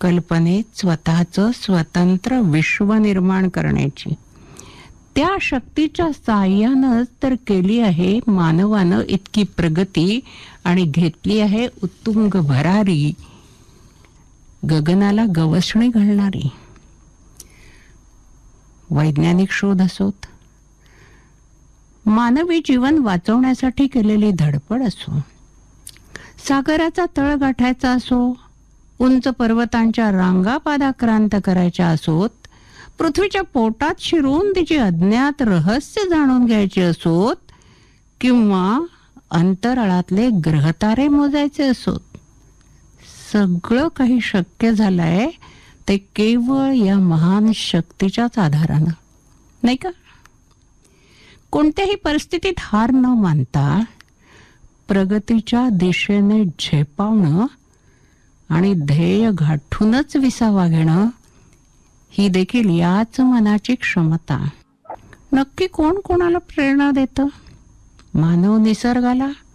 कल्पनेत स्वतःचं स्वतंत्र विश्व निर्माण करण्याची. त्या शक्तीच्या साहाय्यानंच तर केली आहे मानवानं इतकी प्रगती आणि घेतली आहे उत्तुंग भरारी, गगनाला गवसणी घालणारी. वैज्ञानिक शोध असोत, मानवी जीवन वाचवण्यासाठी केलेली धडपड असो, सागराचा तळ गाठायचा असो, उंच पर्वतांच्या रांगा पादाक्रांत करायच्या असोत, पृथ्वीच्या पोटात शिरून तिची अज्ञात रहस्य जाणून घ्यायची असोत, किंवा अंतराळातले ग्रहतारे मोजायचे असोत, सगळं काही शक्य झालंय ते केवळ या महान शक्तीच्याच आधारानं, नाही का? कोणत्याही परिस्थितीत हार न मानता प्रगतीच्या दिशेने झेपावणं आणि ध्येय गाठूनच विसावा घेणं ही देखील याच मनाची क्षमता. नक्की कोण कोणाला प्रेरणा देतं? मानव निसर्गाला